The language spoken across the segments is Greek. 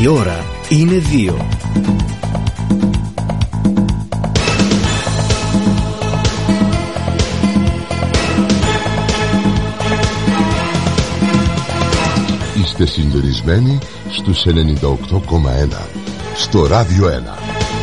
Η ώρα είναι 2. Είστε συντονισμένοι στους 98,1 στο Ράδιο 1.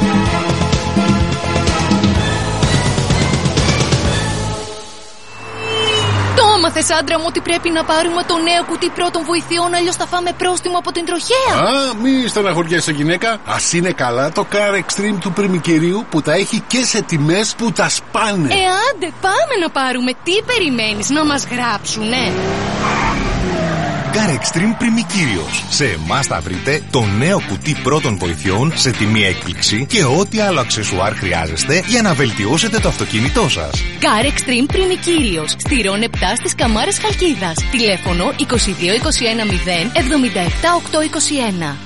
Μάθες, άντρα μου, ότι πρέπει να πάρουμε το νέο κουτί πρώτων βοηθειών, αλλιώς θα φάμε πρόστιμο από την τροχέα. Μη στεναχωριέσαι, γυναίκα. Ας είναι καλά το Car Extreme του πριμικυρίου που τα έχει και σε τιμές που τα σπάνε. Άντε, πάμε να πάρουμε. Τι περιμένεις, να μας γράψουνε? Car Extreme Πριμικύριος. Σε εμάς θα βρείτε το νέο κουτί πρώτων βοηθειών σε τιμή έκπληξη και ό,τι άλλο αξεσουάρ χρειάζεστε για να βελτιώσετε το αυτοκίνητό σας. Car Extreme Πριμικύριος. Στηρών 7 στις Καμάρες Χαλκίδας. Τηλέφωνο 22 21 0 77 821.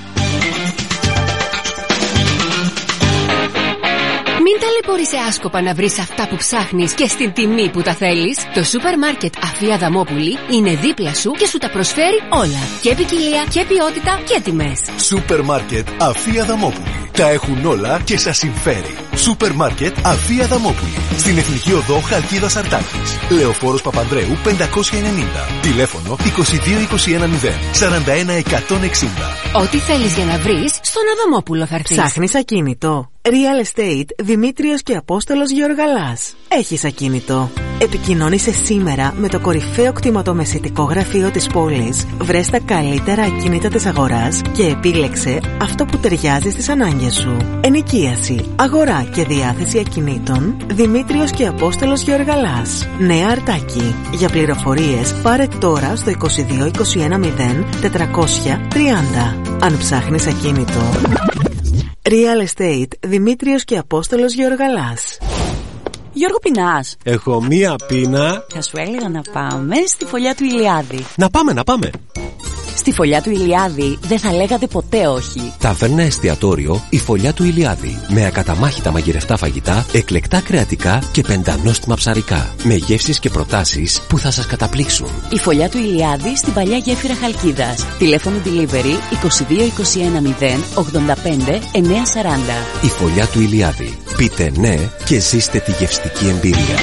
Μην ταλαιπωρείσαι άσκοπα να βρεις αυτά που ψάχνεις και στην τιμή που τα θέλεις. Το σούπερ μάρκετ Αφία Αδαμόπουλη είναι δίπλα σου και σου τα προσφέρει όλα. Και ποικιλία και ποιότητα και τιμές. Σούπερ μάρκετ Αφία Αδαμόπουλη. Τα έχουν όλα και σας συμφέρει. Σούπερ μάρκετ Αφία Αδαμόπουλη. Στην Εθνική Οδό Χαλκίδας Αρτάκης. Λεωφόρος Παπανδρέου 590. Τηλέφωνο 22 21 0 41 160. Ό,τι θέλεις για να βρεις, στον Αδαμόπουλο θα έρθεις. Ψάχνεις ακίνητο? Real Estate Δημήτριος και Απόστολος Γεωργαλάς. Έχεις ακίνητο? Επικοινώνησε σήμερα με το κορυφαίο κτηματομεσητικό γραφείο της πόλης. Βρες τα καλύτερα ακίνητα της αγοράς και επίλεξε αυτό που ταιριάζει στις ανάγκες σου. Ενοικίαση, αγορά και διάθεση ακινήτων. Δημήτριος και Απόστολος Γεωργαλάς. Νέα Αρτάκη. Για πληροφορίες πάρε τώρα στο 22 21 0 430. Αν ψάχνεις ακίνητο, Real Estate Δημήτριος και Απόστολος Γεωργαλάς. Γιώργο, πεινάς? Έχω μία πείνα. Θα σου έλεγα να πάμε στη φωλιά του Ηλιάδη. Να πάμε. Στη φωλιά του Ηλιάδη δεν θα λέγατε ποτέ όχι. Ταβέρνα εστιατόριο η Φωλιά του Ηλιάδη. Με ακαταμάχητα μαγειρευτά φαγητά, εκλεκτά κρεατικά και πεντανόστιμα ψαρικά. Με γεύσεις και προτάσεις που θα σας καταπλήξουν. Η Φωλιά του Ηλιάδη στην παλιά γέφυρα Χαλκίδας. Τηλέφωνο delivery 22 21 0 85 940. Η Φωλιά του Ηλιάδη. Πείτε ναι και ζήστε τη γευστική εμπειρία.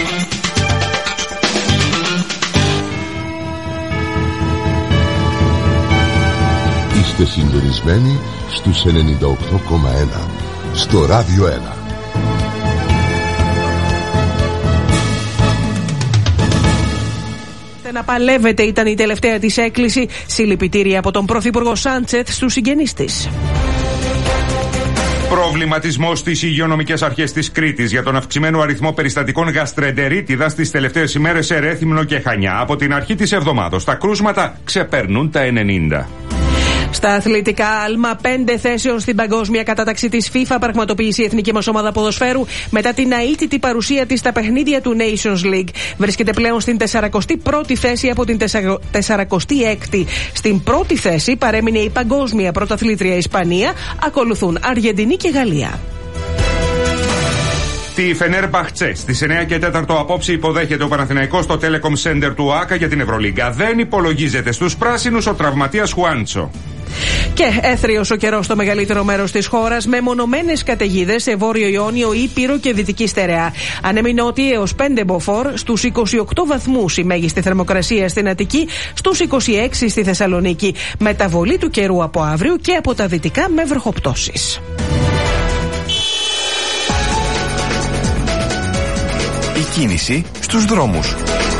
Είστε συντονισμένοι στους 98,1 στο Ράδιο 1. Να παλεύετε ήταν η τελευταία της έκκληση. Συλληπιτήρια από τον Πρωθυπουργό Σάντσεθ στους συγγενείς της. Προβληματισμός στις υγειονομικές αρχές της Κρήτης για τον αυξημένο αριθμό περιστατικών γαστρεντερίτιδας τις τελευταίες ημέρες σε Ρέθυμνο και Χανιά. Από την αρχή της εβδομάδος τα κρούσματα ξεπερνούν τα 90. Στα αθλητικά, άλμα 5 θέσεων στην παγκόσμια κατάταξη της FIFA πραγματοποίησε η εθνική μας ομάδα ποδοσφαίρου μετά την αίτητη παρουσία της στα παιχνίδια του Nations League. Βρίσκεται πλέον στην 41η θέση από την 46η. Στην πρώτη θέση παρέμεινε η παγκόσμια πρωταθλήτρια Ισπανία, ακολουθούν Αργεντινή και Γαλλία. Τη Φενέρμπαχτσε στις 9 και 4 απόψε υποδέχεται ο Παναθηναϊκός στο Telecom Center του ΟΑΚΑ για την Ευρωλίγκα. Δεν υπολογίζεται στους πράσινους ο τραυματίας Χουάντσο. Και έθριος ο καιρός στο μεγαλύτερο μέρος της χώρας με μονομένες καταιγίδες σε Βόρειο Ιόνιο, Ήπειρο και Δυτική Στερεά. Ανέμει νότιοι έως 5 μποφόρ, στους 28 βαθμούς η μέγιστη θερμοκρασία στην Αττική, στους 26 στη Θεσσαλονίκη. Μεταβολή του καιρού από αύριο και από τα δυτικά με βροχοπτώσεις. Η κίνηση στους δρόμους.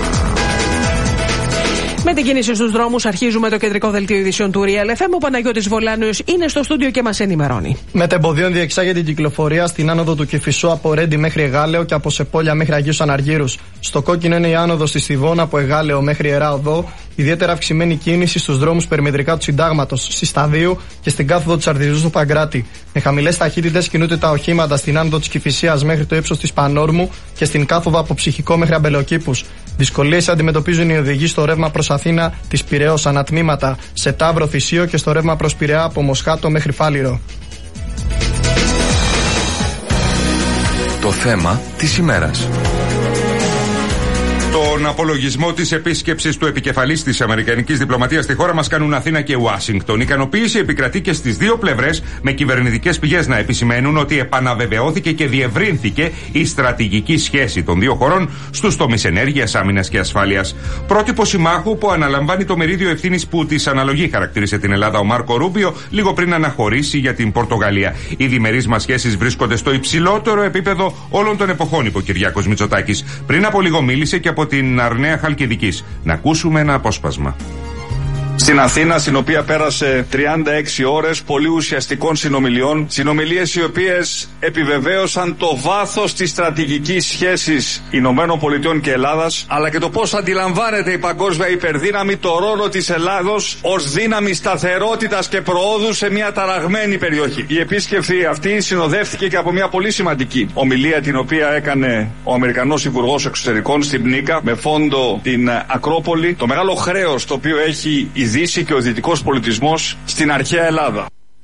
Με την κίνηση στους δρόμους αρχίζουμε το κεντρικό δελτίο ειδήσεων του Real FM. Ο Παναγιώτης Βολάνος είναι στο στούντιο και μας ενημερώνει. Μετεμποδίων διεξάγεται την κυκλοφορία στην άνοδο του Κηφισού από Ρέντι μέχρι Εγάλεο και από Σεπόλια μέχρι Αγίους Αναργύρους. Στο κόκκινο είναι η άνοδος στη Στιβώνα από Εγάλεο μέχρι Ιερά Οδό. Ιδιαίτερα αυξημένη κίνηση στους δρόμους περιμετρικά του Συντάγματος, στη Σταδίου και στην κάθοδο της Αρτιζού στο Παγκράτη. Με χαμηλές ταχύτητες κινούνται τα οχήματα στην άνοδο της Κηφισίας μέχρι το ύψος της Πανόρμου και στην κάθοδο από Ψυχικό μέχρι Αμπελοκήπους. Δυσκολίες αντιμετωπίζουν οι οδηγοί στο ρεύμα προς Αθήνα της Πειραιώς ανατμήματα σε Ταύρο Θησίο και στο ρεύμα προς Πειραιά από Μοσχάτο μέχρι Φάληρο. Το θέμα της ημέρας. Το Τον απολογισμό της επίσκεψης του επικεφαλής της Αμερικανικής διπλωματίας στη χώρα μας κάνουν Αθήνα και Ουάσιγκτον. Η ικανοποίηση επικρατεί και στις δύο πλευρές, με κυβερνητικές πηγές να επισημαίνουν ότι επαναβεβαιώθηκε και διευρύνθηκε η στρατηγική σχέση των δύο χωρών στους τομείς ενέργειας, άμυνας και ασφάλειας. Πρότυπο συμμάχου που αναλαμβάνει το μερίδιο ευθύνης που της αναλογεί, χαρακτήρισε την Ελλάδα ο Μάρκο Ρούμπιο λίγο πριν αναχωρήσει για την Πορτογαλία. Οι διμερείς μας σχέσεις βρίσκονται στο υψηλότερο επίπεδο όλων των εποχών, είπε ο Κυριάκος Μητσοτάκης. Πριν από λίγο μίλησε και από την Αρναία Χαλκιδικής. Να ακούσουμε ένα απόσπασμα. Στην Αθήνα, στην οποία πέρασε 36 ώρες πολύ ουσιαστικών συνομιλιών, συνομιλίες οι οποίες επιβεβαίωσαν το βάθος της στρατηγικής σχέσης Ηνωμένων Πολιτειών και Ελλάδας, αλλά και το πώς αντιλαμβάνεται η παγκόσμια υπερδύναμη το ρόλο της Ελλάδος ως δύναμη σταθερότητας και προόδου σε μια ταραγμένη περιοχή. Η επίσκεψη αυτή συνοδεύτηκε και από μια πολύ σημαντική ομιλία, την οποία έκανε ο Αμερικανός Υπουργός Εξωτερικών στην Πνίκα, με φόντο την Ακρόπολη, το μεγάλο χρέος το οποίο έχει η Δύση και ο δυτικός πολιτισμός στην αρχαία Ελλάδα.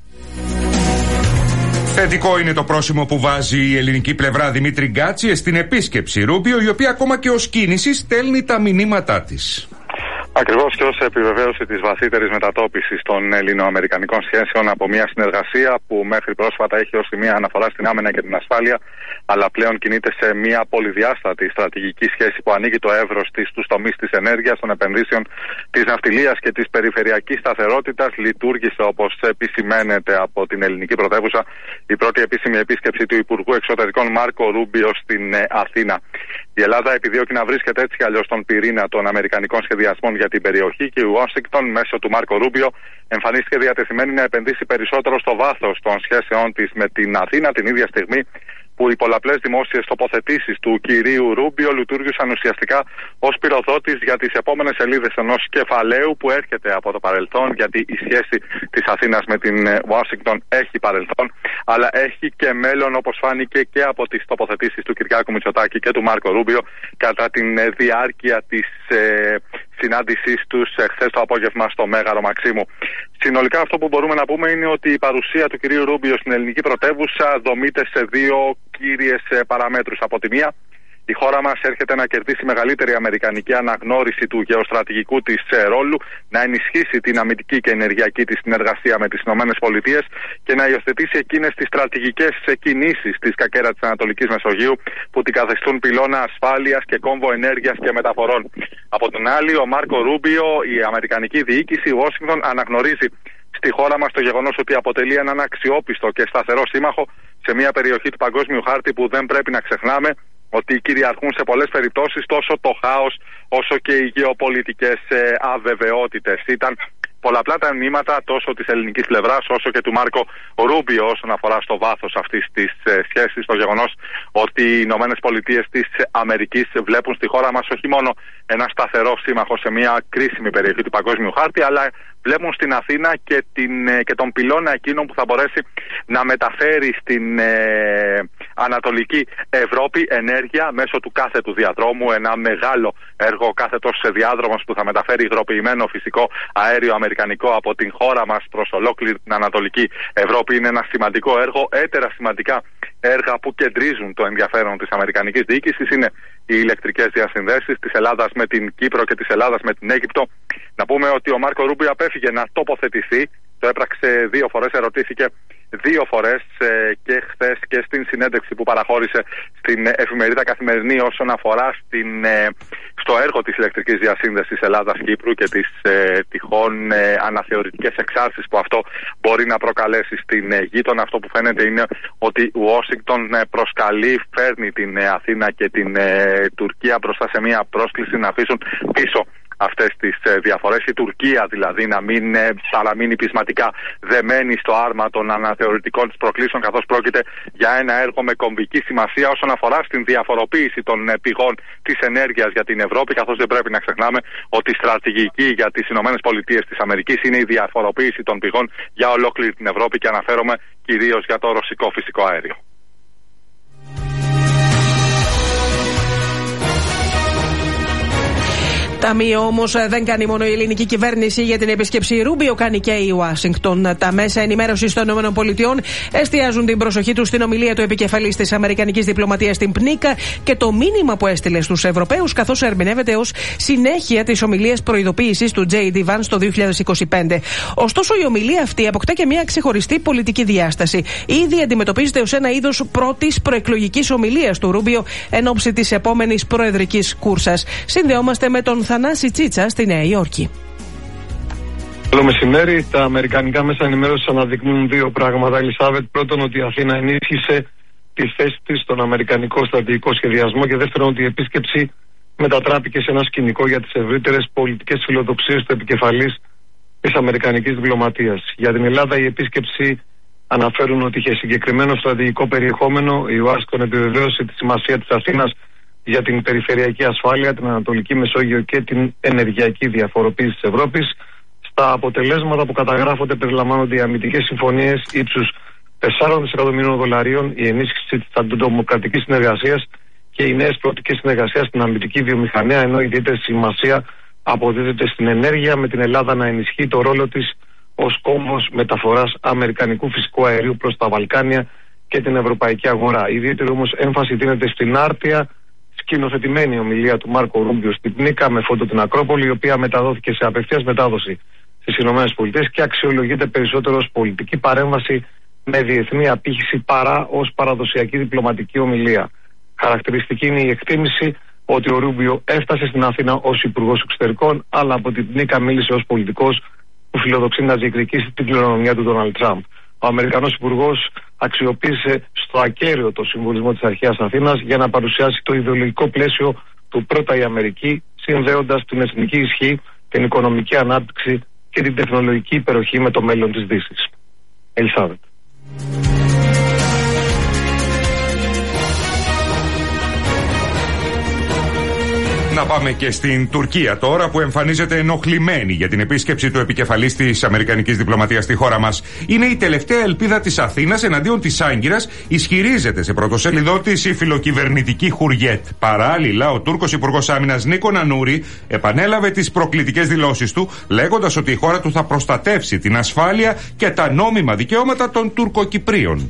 Θετικό είναι το πρόσημο που βάζει η ελληνική πλευρά Δημήτρη Γκάτσι στην επίσκεψη Ρούμπιο, η οποία ακόμα και ως κίνηση στέλνει τα μηνύματά της. Ακριβώς και ως επιβεβαίωση της βαθύτερης μετατόπισης των ελληνοαμερικανικών σχέσεων από μια συνεργασία που μέχρι πρόσφατα έχει ως σημεία αναφορά στην άμυνα και την ασφάλεια, αλλά πλέον κινείται σε μια πολυδιάστατη στρατηγική σχέση που ανοίγει το εύρος της στους τομείς της ενέργειας, των επενδύσεων, της ναυτιλίας και της περιφερειακής σταθερότητας. Λειτουργήσε, όπως επισημαίνεται από την ελληνική πρωτεύουσα, η πρώτη επίσημη επίσκεψη του Υπουργού Εξωτερικών Μάρκο Ρούμπιο στην Αθήνα. Η Ελλάδα επιδιώκει να βρίσκεται έτσι κι αλλιώς στον πυρήνα των αμερικανικών σχεδιασμών για την περιοχή και η Ουάσιγκτον μέσω του Μάρκο Ρούμπιο εμφανίστηκε διατεθειμένη να επενδύσει περισσότερο στο βάθος των σχέσεών της με την Αθήνα, την ίδια στιγμή που οι πολλαπλές δημόσιες τοποθετήσεις του κυρίου Ρούμπιο λειτουργήσαν ουσιαστικά ως πυροδότης για τις επόμενες σελίδες ενός κεφαλαίου που έρχεται από το παρελθόν, γιατί η σχέση της Αθήνας με την Ουάσιγκτον έχει παρελθόν, αλλά έχει και μέλλον, όπως φάνηκε και από τις τοποθετήσεις του Κυριάκου Μητσοτάκη και του Μάρκο Ρούμπιο κατά την διάρκεια της συνάντησής τους χθες το απόγευμα στο Μέγαρο Μαξίμου. Συνολικά αυτό που μπορούμε να πούμε είναι ότι η παρουσία του κυρίου Ρούμπιο στην ελληνική πρωτεύουσα δομείται σε δύο κύριες παραμέτρους. Από τη μία, η χώρα μας έρχεται να κερδίσει μεγαλύτερη αμερικανική αναγνώριση του γεωστρατηγικού της ρόλου, να ενισχύσει την αμυντική και ενεργειακή της συνεργασία με τις ΗΠΑ και να υιοθετήσει εκείνες τις στρατηγικές κινήσεις της κακέρα της Ανατολικής Μεσογείου που την καθιστούν πυλώνα ασφάλειας και κόμβο ενέργειας και μεταφορών. Από την άλλη, ο Μάρκο Ρούμπιο, η αμερικανική διοίκηση, η Washington, αναγνωρίζει στη χώρα μας το γεγονός ότι αποτελεί έναν αξιόπιστο και σταθερό σύμμαχο σε μια περιοχή του παγκόσμιου χάρτη που δεν πρέπει να ξεχνάμε ότι κυριαρχούν σε πολλές περιπτώσεις τόσο το χάος όσο και οι γεωπολιτικές αβεβαιότητες. Ήταν πολλαπλά τα μηνύματα τόσο της ελληνικής πλευράς όσο και του Μάρκο Ρούμπιο όσον αφορά στο βάθος αυτής της σχέσης, το γεγονός ότι οι Ηνωμένες Πολιτείες της Αμερικής βλέπουν στη χώρα μας όχι μόνο ένα σταθερό σύμμαχο σε μια κρίσιμη περιοχή του παγκόσμιου χάρτη, αλλά βλέπουν στην Αθήνα και τον πυλώνα εκείνον που θα μπορέσει να μεταφέρει στην Ανατολική Ευρώπη ενέργεια μέσω του κάθετου διαδρόμου. Ένα μεγάλο έργο, κάθετος διάδρομος που θα μεταφέρει υγροποιημένο φυσικό αέριο αμερικανικό από την χώρα μας προς ολόκληρη την Ανατολική Ευρώπη. Είναι ένα σημαντικό έργο. Έτερα σημαντικά έργα που κεντρίζουν το ενδιαφέρον της αμερικανικής διοίκησης είναι οι ηλεκτρικές διασυνδέσεις της Ελλάδας με την Κύπρο και της Ελλάδας με την Αίγυπτο. Να πούμε ότι ο Μάρκο Ρούμπιο απέφυγε να τοποθετηθεί. Το έπραξε 2 φορές, ερωτήθηκε 2 φορές και χθες και στην συνέντευξη που παραχώρησε στην εφημερίδα Καθημερινή όσον αφορά στο έργο της ηλεκτρικής διασύνδεσης Ελλάδας-Κύπρου και τις τυχόν αναθεωρητικές εξάρσεις που αυτό μπορεί να προκαλέσει στην γείτονα. Αυτό που φαίνεται είναι ότι η Ουάσιγκτον προσκαλεί, φέρνει την Αθήνα και την Τουρκία μπροστά σε μια πρόσκληση να αφήσουν πίσω αυτές τις διαφορές. Η Τουρκία δηλαδή να μην παραμείνει πεισματικά δεμένη στο άρμα των αναθεωρητικών της προκλήσεων, καθώς πρόκειται για ένα έργο με κομβική σημασία όσον αφορά στην διαφοροποίηση των πηγών της ενέργειας για την Ευρώπη, καθώς δεν πρέπει να ξεχνάμε ότι η στρατηγική για τις ΗΠΑ της Αμερικής είναι η διαφοροποίηση των πηγών για ολόκληρη την Ευρώπη και αναφέρομαι κυρίως για το ρωσικό φυσικό αέριο. Ταμείο όμως δεν κάνει μόνο η ελληνική κυβέρνηση για την επίσκεψη Ρούμπιο, κάνει και η Ουάσιγκτον. Τα μέσα ενημέρωσης των ΗΠΑ εστιάζουν την προσοχή τους στην ομιλία του επικεφαλής της Αμερικανικής διπλωματίας στην ΠΝΙΚΑ και το μήνυμα που έστειλε στους Ευρωπαίους, καθώς ερμηνεύεται ως συνέχεια της ομιλίας προειδοποίησης του J.D. Vance το 2025. Ωστόσο, η ομιλία αυτή αποκτά και μια ξεχωριστή πολιτική διάσταση. Ήδη αντιμετωπίζεται ως ένα είδος πρώτης προεκλογικής ομιλίας του Ρούμπιο εν ώψη της επόμενης προεδρικής κούρσας. Συνδεόμαστε με τον Θανάση Τσίτσα στη Νέα Υόρκη. Καλό μεσημέρι. Τα αμερικανικά μέσα ενημέρωσης αναδεικνύουν δύο πράγματα, Ελισάβετ. Πρώτον, ότι η Αθήνα ενίσχυσε τη θέση της στον αμερικανικό στρατηγικό σχεδιασμό, και δεύτερον, ότι η επίσκεψη μετατράπηκε σε ένα σκηνικό για τις ευρύτερες πολιτικές φιλοδοξίες του επικεφαλής της αμερικανικής διπλωματίας. Για την Ελλάδα, η επίσκεψη αναφέρουν ότι είχε συγκεκριμένο στρατηγικό περιεχόμενο. Η Ουάσιγκτον επιβεβαίωσε τη σημασία της Αθήνας για την περιφερειακή ασφάλεια, την Ανατολική Μεσόγειο και την ενεργειακή διαφοροποίηση της Ευρώπης. Στα αποτελέσματα που καταγράφονται περιλαμβάνονται οι αμυντικές συμφωνίες ύψους 4 δισεκατομμυρίων δολαρίων, η ενίσχυση της αντιδημοκρατικής συνεργασίας και οι νέες προοπτικές συνεργασίας στην αμυντική βιομηχανία, ενώ ιδιαίτερη σημασία αποδίδεται στην ενέργεια, με την Ελλάδα να ενισχύει το ρόλο της ως κόμβος μεταφοράς αμερικανικού φυσικού αερίου προς τα Βαλκάνια και την ευρωπαϊκή αγορά. Ιδιαίτερη όμως έμφαση δίνεται στην άρτια σκηνοθετημένη ομιλία του Μάρκο Ρούμπιο στην ΠΝΙΚΑ με φόντο την Ακρόπολη, η οποία μεταδόθηκε σε απευθείας μετάδοση στις ΗΠΑ και αξιολογείται περισσότερο ως πολιτική παρέμβαση με διεθνή απήχηση παρά ως παραδοσιακή διπλωματική ομιλία. Χαρακτηριστική είναι η εκτίμηση ότι ο Ρούμπιο έφτασε στην Αθήνα ως υπουργός εξωτερικών, αλλά από την ΠΝΙΚΑ μίλησε ως πολιτικός που φιλοδοξεί να διεκδικήσει την κληρονομιά του Ντόναλντ Τραμπ. Ο Αμερικανός υπουργός αξιοποίησε στο ακέραιο το συμβολισμό της αρχαίας Αθήνας για να παρουσιάσει το ιδεολογικό πλαίσιο του πρώτα η Αμερική, συνδέοντας την εθνική ισχύ, την οικονομική ανάπτυξη και την τεχνολογική υπεροχή με το μέλλον της Δύσης. Ελισάβετ. Να πάμε και στην Τουρκία τώρα, που εμφανίζεται ενοχλημένη για την επίσκεψη του επικεφαλής της αμερικανικής διπλωματίας στη χώρα μας. Είναι η τελευταία ελπίδα της Αθήνας εναντίον της Άγκυρας, ισχυρίζεται σε πρωτοσέλιδό της η φιλοκυβερνητική Χουριέτ. Παράλληλα, ο Τούρκος Υπουργός Άμυνας Νίκο Ανούρη επανέλαβε τις προκλητικές δηλώσεις του, λέγοντας ότι η χώρα του θα προστατεύσει την ασφάλεια και τα νόμιμα δικαιώματα των Τουρκοκυπρίων.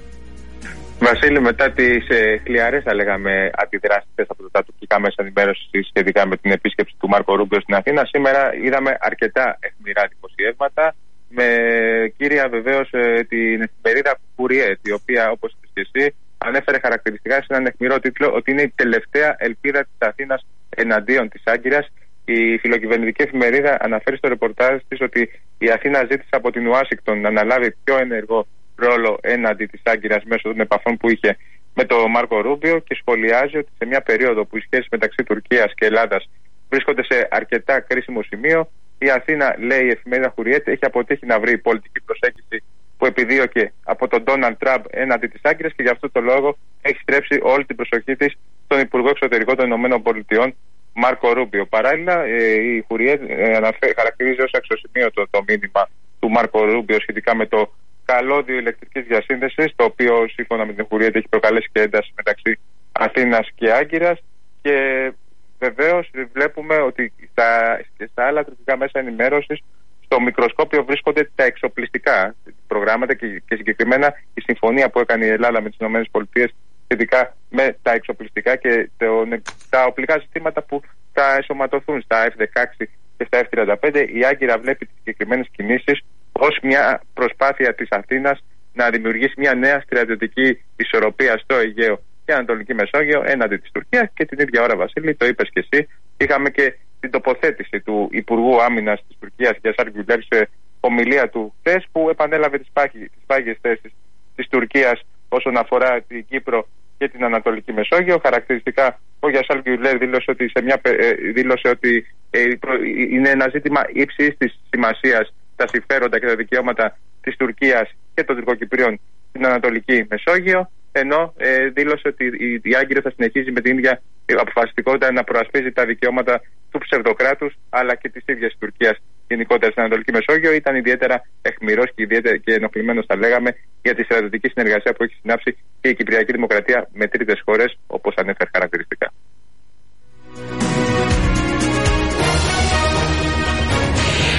Βασίλη, μετά τις χλιαρές, θα λέγαμε, αντιδράσεις από τα τουρκικά μέσα ενημέρωσης σχετικά με την επίσκεψη του Μάρκο Ρούμπιο στην Αθήνα, σήμερα είδαμε αρκετά αιχμηρά δημοσιεύματα, με κύρια βεβαίως την εφημερίδα Χουριέτ, η οποία, όπως είπες και εσύ, ανέφερε χαρακτηριστικά σε έναν αιχμηρό τίτλο ότι είναι η τελευταία ελπίδα της Αθήνας εναντίον της Άγκυρας. Η φιλοκυβερνητική εφημερίδα αναφέρει στο ρεπορτάζ της ότι η Αθήνα ζήτησε από την Ουάσιγκτον να αναλάβει πιο ενεργό ρόλο έναντι της Άγκυρας μέσω των επαφών που είχε με τον Μάρκο Ρούμπιο, και σχολιάζει ότι σε μια περίοδο που οι σχέσεις μεταξύ Τουρκίας και Ελλάδας βρίσκονται σε αρκετά κρίσιμο σημείο, η Αθήνα, λέει η εφημερίδα Χουριέτ, έχει αποτύχει να βρει πολιτική προσέγγιση που επιδίωκε από τον Ντόναλντ Τραμπ έναντι της Άγκυρας, και γι' αυτό το λόγο έχει στρέψει όλη την προσοχή της στον Υπουργό Εξωτερικών των ΗΠΑ, Μάρκο Ρούμπιο. Παράλληλα, η Χουριέτ χαρακτηρίζει ως αξιοσημείωτο το μήνυμα του Μάρκο Ρούμπιο σχετικά με το καλώδιο ηλεκτρικής διασύνδεσης, το οποίο σύμφωνα με την Χουριέτ έχει προκαλέσει και ένταση μεταξύ Αθήνας και Άγκυρας. Και βεβαίως βλέπουμε ότι στα άλλα τουρκικά μέσα ενημέρωσης στο μικροσκόπιο βρίσκονται τα εξοπλιστικά προγράμματα και συγκεκριμένα η συμφωνία που έκανε η Ελλάδα με τις ΗΠΑ σχετικά με τα εξοπλιστικά και τα οπλικά συστήματα που θα εσωματωθούν στα F-16 και στα F-35. Η Άγκυρα βλέπει τις συγκεκριμένες κινήσεις ως μια προσπάθεια της Αθήνας να δημιουργήσει μια νέα στρατιωτική ισορροπία στο Αιγαίο και Ανατολική Μεσόγειο έναντι της Τουρκίας. Και την ίδια ώρα, Βασίλη, το είπες και εσύ, είχαμε και την τοποθέτηση του Υπουργού Άμυνας της Τουρκίας, Γιασάρ Γκουλέρ, σε ομιλία του χθες, που επανέλαβε τις πάγιες θέσεις της Τουρκίας όσον αφορά την Κύπρο και την Ανατολική Μεσόγειο. Χαρακτηριστικά, ο Γιασάρ Γκουλέρ δήλωσε ότι είναι ένα ζήτημα ύψης της σημασίας τα συμφέροντα και τα δικαιώματα της Τουρκίας και των Τουρκοκυπρίων στην Ανατολική Μεσόγειο, ενώ δήλωσε ότι η Άγκυρα θα συνεχίζει με την ίδια αποφασιστικότητα να προασπίζει τα δικαιώματα του ψευδοκράτους αλλά και της ίδιας της Τουρκίας γενικότερα στην Ανατολική Μεσόγειο. Ήταν ιδιαίτερα αιχμηρός και ενοχλημένος, θα λέγαμε, για τη στρατιωτική συνεργασία που έχει συνάψει και η Κυπριακή Δημοκρατία με τρίτες χώρες, όπως ανέφερε χαρακτηριστικά.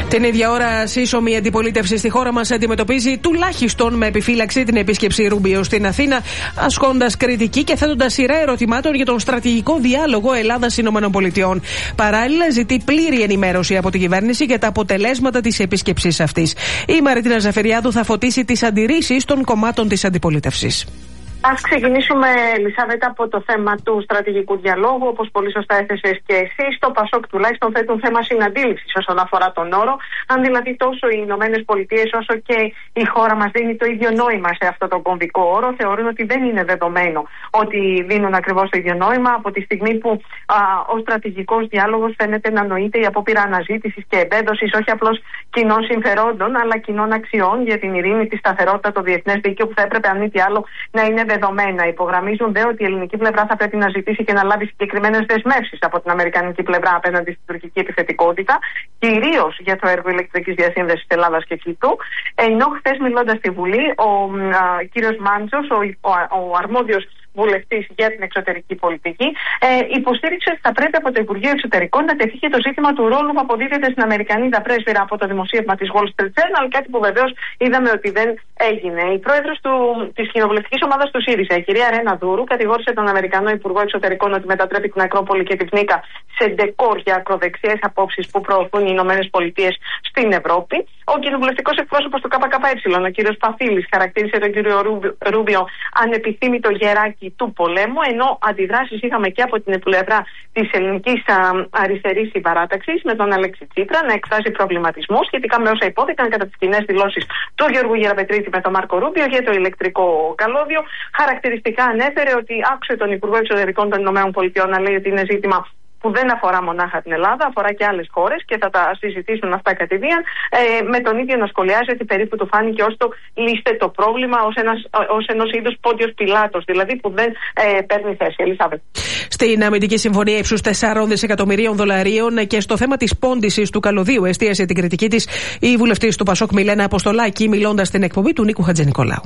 Την ίδια ώρα, σύσσωμη αντιπολίτευση στη χώρα μας αντιμετωπίζει τουλάχιστον με επιφύλαξη την επίσκεψη Ρούμπιο στην Αθήνα, ασκώντας κριτική και θέτοντας σειρά ερωτημάτων για τον στρατηγικό διάλογο Ελλάδα-ΗΠΑ. Παράλληλα, ζητεί πλήρη ενημέρωση από την κυβέρνηση για τα αποτελέσματα της επίσκεψης αυτής. Η Μαρίτινα Ζαφυριάδου θα φωτίσει τις αντιρρήσεις των κομμάτων της αντιπολίτευσης. Ας ξεκινήσουμε, Ελισάβετα, από το θέμα του στρατηγικού διαλόγου. Όπως πολύ σωστά έθεσες και εσύ, στο ΠΑΣΟΚ τουλάχιστον θέτουν θέμα συναντήληψης όσον αφορά τον όρο. Αν δηλαδή τόσο οι Ηνωμένες Πολιτείες όσο και η χώρα μας δίνει το ίδιο νόημα σε αυτό το κομβικό όρο, θεωρούν ότι δεν είναι δεδομένο ότι δίνουν ακριβώς το ίδιο νόημα, από τη στιγμή που ο στρατηγικός διάλογος φαίνεται να νοείται η απόπειρα αναζήτησης και εμπέδωσης όχι απλώς κοινών συμφερόντων, αλλά κοινών αξιών για την ειρήνη, τη σταθερότητα, το διεθνές δίκαιο που θα έπρεπε, αν μη τι άλλο, να είναι δεδομένα. Υπογραμμίζουν δε ότι η ελληνική πλευρά θα πρέπει να ζητήσει και να λάβει συγκεκριμένες δεσμεύσεις από την αμερικανική πλευρά απέναντι στην τουρκική επιθετικότητα, κυρίως για το έργο ηλεκτρικής διασύνδεσης Ελλάδας και Κύπρου. Ενώ χθες, μιλώντας στη Βουλή, ο κύριος Μάντζος, ο αρμόδιος βουλευτής για την εξωτερική πολιτική, υποστήριξε ότι θα πρέπει από το Υπουργείο Εξωτερικών να τεθεί και το ζήτημα του ρόλου που αποδίδεται στην Αμερικανίδα πρέσβυρα από το δημοσίευμα της Wall Street Journal, κάτι που βεβαίως είδαμε ότι δεν έγινε. Η πρόεδρος της κοινοβουλευτικής ομάδας του ΣΥΡΙΖΑ, η κυρία Ρένα Δούρου, κατηγόρησε τον Αμερικανό Υπουργό Εξωτερικών ότι μετατρέπει την Ακρόπολη και την Πνίκα σε ντεκόρ για ακροδεξιές απόψεις που προωθούν οι Ηνωμένες Πολιτείες στην Ευρώπη. Ο κοινοβουλευτικός εκπρόσωπος του ΚΚΕ, ο κύριος Παφίλης, χαρακτήρισε τον κύριο Ρούμπιο ανεπιθύμητο γεράκι του πολέμου, ενώ αντιδράσεις είχαμε και από την πλευρά της ελληνικής αριστερής συμπαράταξης με τον Αλέξη Τσίπρα να εκφράζει προβληματισμό σχετικά με όσα υπόθηκαν κατά τις κοινές δηλώσεις του Γιώργου Γεραπετρίτη με τον Μάρκο Ρούμπιο για το ηλεκτρικό καλώδιο. Χαρακτηριστικά ανέφερε ότι άκουσε τον Υπουργό Εξωτερικών των ΗΠΑ να λέει ότι είναι ζήτημα που δεν αφορά μονάχα την Ελλάδα, αφορά και άλλες χώρες και θα τα συζητήσουν αυτά κατηδίαν, με τον ίδιο να σχολιάζει ότι περίπου του φάνηκε ως το λύστε το πρόβλημα ως ενός είδους Πόντιος Πιλάτος, δηλαδή που δεν παίρνει θέση. Ελισάβετ. Στην αμυντική συμφωνία ύψους $4 δισεκατομμυρίων και στο θέμα της πώντησης του καλωδίου εστίασε την κριτική της η βουλευτής του ΠΑΣΟΚ Μιλένα Αποστολάκη, μιλώντας στην εκπομπή του Νίκου Χατζηνικολάου.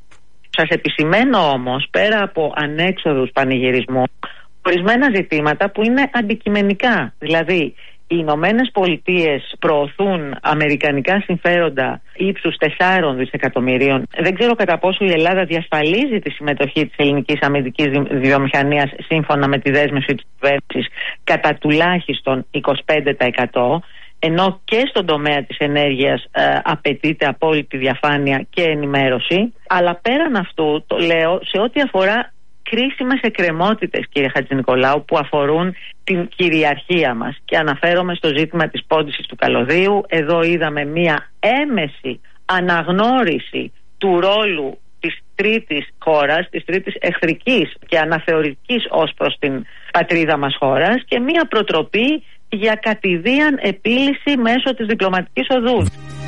Σας επισημαίνω όμως, πέρα από ανέξοδους πανηγυρισμούς, ορισμένα ζητήματα που είναι αντικειμενικά. Δηλαδή, οι Ηνωμένες Πολιτείες προωθούν αμερικανικά συμφέροντα ύψους $4 δισεκατομμυρίων. Δεν ξέρω κατά πόσο η Ελλάδα διασφαλίζει τη συμμετοχή της ελληνικής αμυντικής βιομηχανίας σύμφωνα με τη δέσμευση της κυβέρνησης κατά τουλάχιστον 25%. Ενώ και στον τομέα της ενέργειας απαιτείται απόλυτη διαφάνεια και ενημέρωση. Αλλά πέραν αυτού, το λέω, σε ό,τι αφορά κρίσιμες εκκρεμότητες, κύριε Χατζηνικολάου, που αφορούν την κυριαρχία μας, και αναφέρομαι στο ζήτημα της πώντησης του καλωδίου. Εδώ είδαμε μία έμεση αναγνώριση του ρόλου της τρίτης χώρας, της τρίτης εχθρικής και αναθεωρητικής ως προς την πατρίδα μας χώρας, και μία προτροπή για κατηδίαν επίλυση μέσω της διπλωματικής οδού.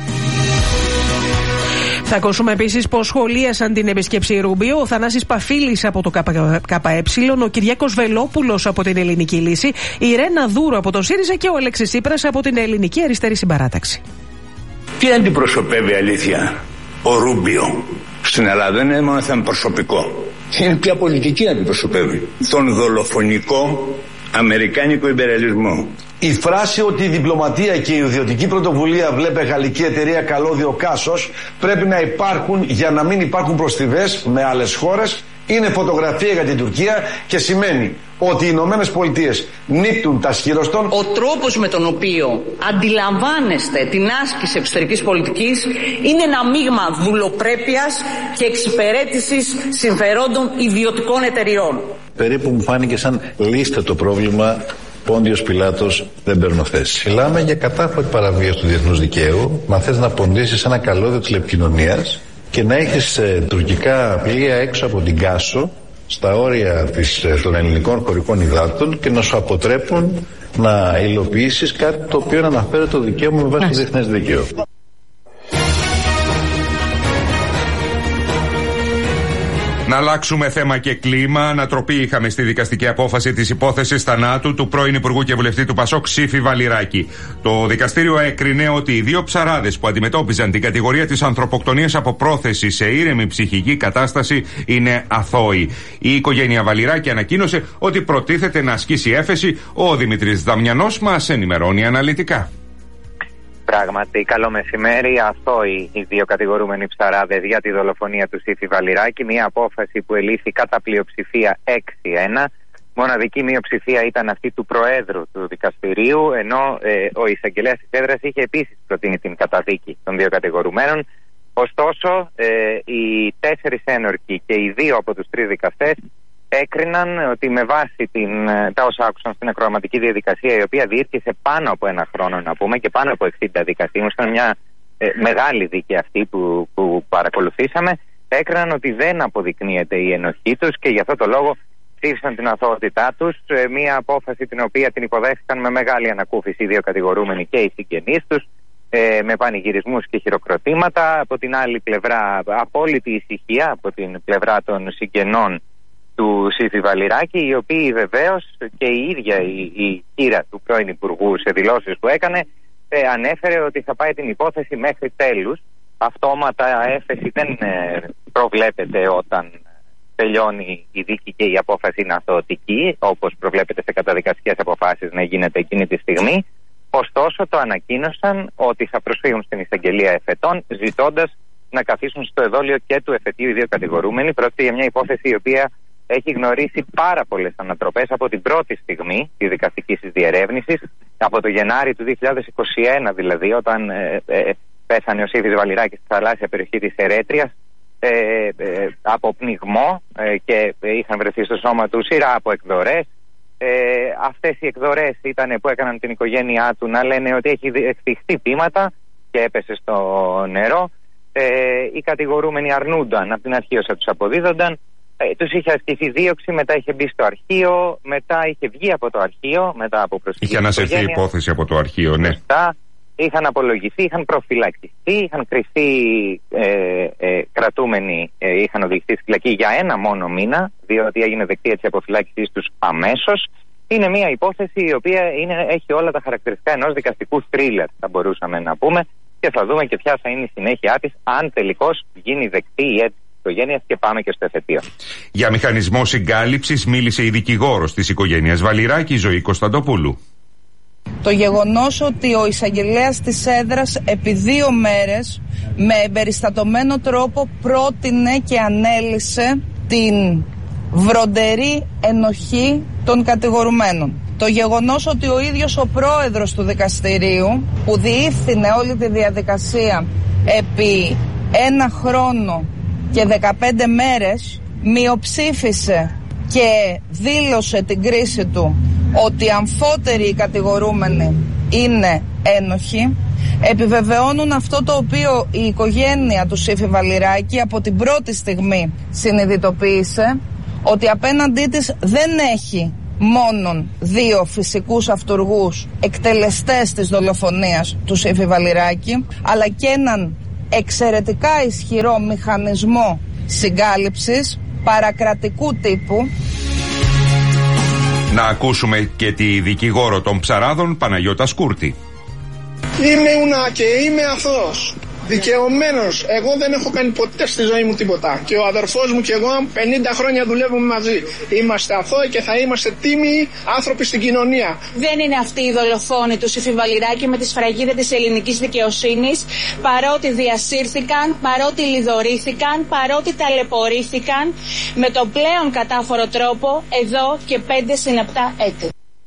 Θα ακούσουμε επίσης πως σχολίασαν την επίσκεψη Ρούμπιο ο Θανάσης Παφίλης από το ΚΚΕ, ο Κυριάκος Βελόπουλος από την Ελληνική Λύση, η Ρένα Δούρου από τον ΣΥΡΙΖΑ και ο Αλέξης Τσίπρας από την Ελληνική Αριστερή Συμπαράταξη. Τι αντιπροσωπεύει αλήθεια ο Ρούμπιο στην Ελλάδα? Δεν είναι μόνο θέμα προσωπικό. Είναι πια πολιτική αντιπροσωπεύει. Τον δολοφονικό αμερικάνικο ιμπεριαλισμό. Η φράση ότι η διπλωματία και η ιδιωτική πρωτοβουλία, βλέπε γαλλική εταιρεία καλώδιο Κάσος, πρέπει να υπάρχουν για να μην υπάρχουν προστιβές με άλλες χώρες, είναι φωτογραφία για την Τουρκία και σημαίνει ότι οι Ηνωμένες Πολιτείες νύπτουν τα σχήρωστον. Ο τρόπος με τον οποίο αντιλαμβάνεστε την άσκηση εξωτερικής πολιτικής είναι ένα μείγμα δουλοπρέπειας και εξυπηρέτησης συμφερόντων ιδιωτικών εταιριών. Περίπου μου φάνηκε σαν λύστε το πρόβλημα, Πόντιος Πιλάτος, δεν παίρνω θέση. Μιλάμε για κατάφορη παραβίαση του διεθνούς δικαίου. Μα θες να ποντίσεις ένα καλώδιο τηλεπικοινωνίας και να έχεις τουρκικά πλοία έξω από την Κάσο, στα όρια των ελληνικών χωρικών υδάτων, και να σου αποτρέπουν να υλοποιήσεις κάτι το οποίο αναφέρει το δικαίωμα με βάση το διεθνές δίκαιο. Να αλλάξουμε θέμα και κλίμα. Ανατροπή είχαμε στη δικαστική απόφαση της υπόθεσης θανάτου του πρώην Υπουργού και βουλευτή του ΠΑΣΟΚ Σύφη Βαλιράκη. Το δικαστήριο έκρινε ότι οι δύο ψαράδες που αντιμετώπιζαν την κατηγορία της ανθρωποκτονίας από πρόθεση σε ήρεμη ψυχική κατάσταση είναι αθώοι. Η οικογένεια Βαλιράκη ανακοίνωσε ότι προτίθεται να ασκήσει έφεση. Ο Δημήτρης Δαμιανός μας ενημερώνει αναλυτικά. Πράγματι, καλό μεσημέρι. Αθώοι οι δύο κατηγορούμενοι ψαράδες για τη δολοφονία του Σύφη Βαλιράκη. Μια απόφαση που ελήφθη κατά πλειοψηφία 6-1. Μοναδική μειοψηφία ήταν αυτή του Προέδρου του δικαστηρίου, ενώ ο εισαγγελέας της έδρας είχε επίσης προτείνει την καταδίκη των δύο κατηγορουμένων. Ωστόσο, οι 4 ένορκοι και οι 2 από τους 3 δικαστές έκριναν ότι με βάση τα όσα άκουσαν στην ακροαματική διαδικασία, η οποία διήρκησε πάνω από 1 χρόνο, να πούμε, και πάνω από 60 δικαστήμους, ήταν μια μεγάλη δίκη αυτή που παρακολουθήσαμε, έκριναν ότι δεν αποδεικνύεται η ενοχή τους και γι' αυτό το λόγο ψήφισαν την αθωότητά τους. Μια απόφαση την οποία την υποδέχθηκαν με μεγάλη ανακούφιση οι δύο κατηγορούμενοι και οι συγγενείς τους, με πανηγυρισμούς και χειροκροτήματα. Από την άλλη πλευρά, απόλυτη ησυχία από την πλευρά των συγγενών του Σύφη Βαλιράκη, οι οποίοι βεβαίως και η ίδια η κύρα του πρώην Υπουργού σε δηλώσεις που έκανε ανέφερε ότι θα πάει την υπόθεση μέχρι τέλους. Αυτόματα έφεση δεν προβλέπεται όταν τελειώνει η δίκη και η απόφαση είναι αθωωτική, όπως προβλέπεται σε καταδικαστικές αποφάσεις να γίνεται εκείνη τη στιγμή. Ωστόσο, το ανακοίνωσαν ότι θα προσφύγουν στην εισαγγελία εφετών, ζητώντας να καθίσουν στο εδόλιο και του εφετείου οι δύο κατηγορούμενοι. Πρόκειται για μια υπόθεση η οποία έχει γνωρίσει πάρα πολλές ανατροπές από την πρώτη στιγμή της δικαστικής της διερεύνησης, από το Γενάρη του 2021 δηλαδή, όταν πέθανε ο Σύφης Βαλιράκης στη θαλάσσια περιοχή της Ερέτριας από πνιγμό και είχαν βρεθεί στο σώμα του σειρά από εκδορές. Αυτές οι εκδορές ήταν που έκαναν την οικογένειά του να λένε ότι έχει εκθιχτεί πείματα και έπεσε στο νερό. Οι κατηγορούμενοι αρνούνταν από την αρχή όσα τους αποδίδονταν. Τους είχε ασκηθεί δίωξη, μετά είχε μπει στο αρχείο, μετά είχε βγει από το αρχείο, μετά από προσφυγή. Είχε ανασυρθεί η υπόθεση από το αρχείο, ναι. Είχαν απολογηθεί, είχαν προφυλακτιστεί, είχαν κρυφθεί κρατούμενοι, είχαν οδηγηθεί στη φυλακή για 1 μόνο μήνα, διότι έγινε δεκτή έτσι αποφυλάκησή τους αμέσως. Είναι μια υπόθεση η οποία έχει όλα τα χαρακτηριστικά ενός δικαστικού θρίλερ, θα μπορούσαμε να πούμε, και θα δούμε και ποια θα είναι η συνέχεια της, αν τελικώς γίνει δεκτή η αίτηση της οικογένειας και πάμε και στο εφετείο. Για μηχανισμό συγκάλυψης μίλησε η δικηγόρος της οικογένειας Βαλιράκη, Ζωή Κωνσταντοπούλου. Το γεγονός ότι ο εισαγγελέας της έδρας επί 2 μέρες με εμπεριστατωμένο τρόπο πρότεινε και ανέλυσε την βροντερή ενοχή των κατηγορουμένων. Το γεγονός ότι ο ίδιος ο πρόεδρος του δικαστηρίου, που διεύθυνε όλη τη διαδικασία επί 1 χρόνο και 15 μέρες, μειοψήφισε και δήλωσε την κρίση του ότι αμφότεροι οι κατηγορούμενοι είναι ένοχοι, επιβεβαιώνουν αυτό το οποίο η οικογένεια του Σύφη Βαλιράκη από την πρώτη στιγμή συνειδητοποίησε, ότι απέναντί της δεν έχει μόνον 2 φυσικούς αυτουργούς εκτελεστές της δολοφονίας του Σύφη Βαλιράκη, αλλά και έναν εξαιρετικά ισχυρό μηχανισμό συγκάλυψης παρακρατικού τύπου. Να ακούσουμε και τη δικηγόρο των ψαράδων, Παναγιώτα Σκούρτη. Ήμουνα και είμαι αθώος. Δικαιωμένος. Εγώ δεν έχω κάνει ποτέ στη ζωή μου τίποτα. Και ο αδερφός μου και εγώ 50 χρόνια δουλεύουμε μαζί. Είμαστε αθώοι και θα είμαστε τίμιοι άνθρωποι στην κοινωνία. Δεν είναι αυτοί οι δολοφόνοι του Σύφη Βαλιράκη με τη σφραγίδα της ελληνικής δικαιοσύνης, παρότι διασύρθηκαν, παρότι λιδωρήθηκαν, παρότι ταλαιπωρήθηκαν με τον πλέον κατάφορο τρόπο εδώ και 5 συναπτά έτη.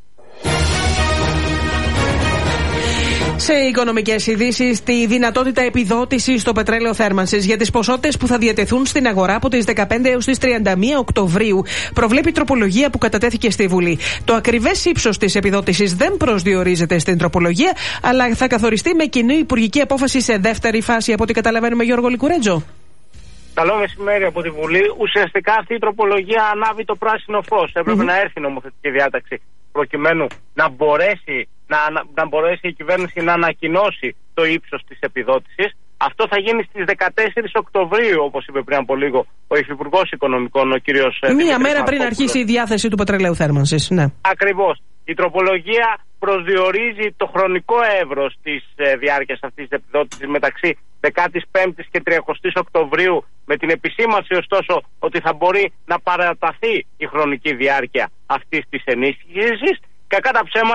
Σε οικονομικές ειδήσεις, τη δυνατότητα επιδότησης στο πετρέλαιο θέρμανσης για τις ποσότητες που θα διατεθούν στην αγορά από τις 15 έως τις 31 Οκτωβρίου προβλέπει τροπολογία που κατατέθηκε στη Βουλή. Το ακριβές ύψος της επιδότησης δεν προσδιορίζεται στην τροπολογία, αλλά θα καθοριστεί με κοινή υπουργική απόφαση σε δεύτερη φάση, από ό,τι καταλαβαίνουμε, Γιώργο Λικουρέτζο. Καλό μεσημέρι από τη Βουλή. Ουσιαστικά αυτή η τροπολογία ανάβει το πράσινο φως. Έπρεπε να έρθει η νομοθετική διάταξη προκειμένου να μπορέσει η κυβέρνηση να ανακοινώσει το ύψος της επιδότησης. Αυτό θα γίνει στις 14 Οκτωβρίου, όπως είπε πριν από λίγο ο Υφυπουργός Οικονομικών, ο κύριος Μία μέρα πριν αρχίσει η διάθεση του πετρελαίου θέρμανσης. Ναι. Ακριβώς. Η τροπολογία προσδιορίζει το χρονικό εύρος της διάρκειας αυτής της επιδότησης μεταξύ 15ης και 30ης Οκτωβρίου, με την επισήμανση ωστόσο ότι θα μπορεί να παραταθεί η χρονική διάρκεια αυτής της ενίσχυσης. Κακά τα ψέματα,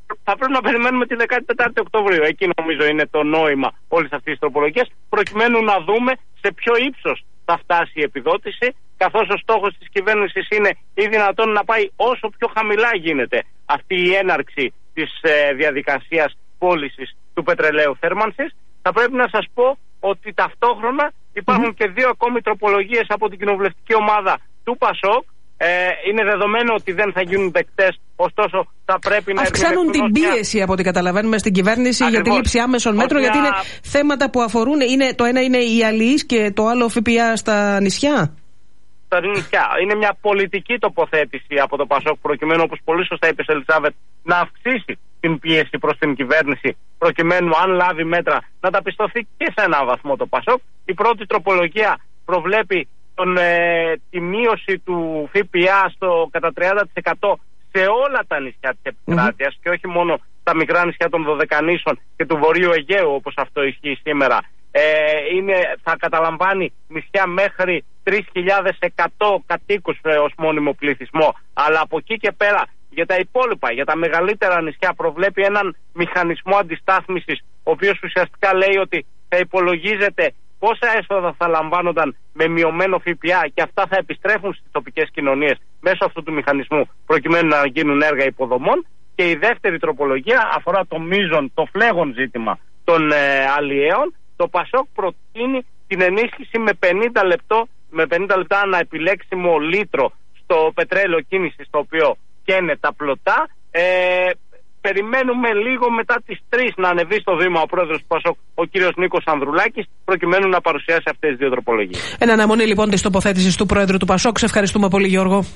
θα πρέπει να περιμένουμε τη 14η Οκτωβρίου. Εκεί νομίζω είναι το νόημα όλης αυτής της τροπολογίας, προκειμένου να δούμε σε ποιο ύψος θα φτάσει η επιδότηση, καθώς ο στόχος της κυβέρνησης είναι ή δυνατόν να πάει όσο πιο χαμηλά γίνεται αυτή η έναρξη της διαδικασίας πώλησης του πετρελαίου θέρμανσης. Θα πρέπει να σας πω ότι ταυτόχρονα υπάρχουν και 2 ακόμη τροπολογίες από την κοινοβουλευτική ομάδα του ΠΑΣΟΚ. Είναι δεδομένο ότι δεν θα γίνουν δεκτές, ωστόσο θα πρέπει να αυξάνουν την πίεση από ό,τι καταλαβαίνουμε στην κυβέρνηση. Ακριβώς. Για τη λήψη άμεσων μέτρων, γιατί είναι θέματα που αφορούν, το ένα είναι οι αλληλείς και το άλλο ΦΠΑ στα νησιά. Στα νησιά. Είναι μια πολιτική τοποθέτηση από το ΠΑΣΟΚ, προκειμένου, όπως πολύ σωστά είπε η Ελισάβετ, να αυξήσει την πίεση προς την κυβέρνηση, προκειμένου αν λάβει μέτρα να τα πιστωθεί και σε έναν βαθμό το ΠΑΣΟΚ. Η πρώτη τροπολογία προβλέπει τη μείωση του ΦΠΑ κατά 30% σε όλα τα νησιά της επικράτειας και όχι μόνο τα μικρά νησιά των Δωδεκανήσων και του Βορείου Αιγαίου, όπως αυτό ισχύει σήμερα. Θα καταλαμβάνει νησιά μέχρι 3.100 κατοίκους ως μόνιμο πληθυσμό, αλλά από εκεί και πέρα για τα υπόλοιπα, για τα μεγαλύτερα νησιά προβλέπει έναν μηχανισμό αντιστάθμισης, ο οποίος ουσιαστικά λέει ότι θα υπολογίζεται πόσα έσοδα θα λαμβάνονταν με μειωμένο ΦΠΑ και αυτά θα επιστρέφουν στις τοπικές κοινωνίες μέσω αυτού του μηχανισμού, προκειμένου να γίνουν έργα υποδομών. Και η δεύτερη τροπολογία αφορά το μείζον, το φλέγον ζήτημα των αλλιέων. Το ΠΑΣΟΚ προτείνει την ενίσχυση με 50 λεπτά ανά επιλέξιμο λίτρο στο πετρέλαιο κίνησης, το οποίο καίνε τα πλωτά. Περιμένουμε λίγο μετά τις 3 να ανεβεί στο βήμα ο πρόεδρος του ΠΑΣΟΚ, ο κύριος Νίκος Ανδρουλάκης, προκειμένου να παρουσιάσει αυτές τις 2 τροπολογίες. Εν αναμονή λοιπόν της τοποθέτησης του πρόεδρου του ΠΑΣΟΚ. Σε ευχαριστούμε πολύ, Γιώργο.